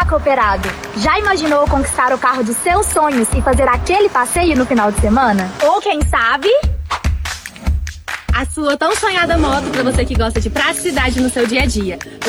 Cooperado. Já imaginou conquistar o carro dos seus sonhos e fazer aquele passeio no final de semana? Ou quem sabe... a sua tão sonhada moto para você que gosta de praticidade no seu dia a dia.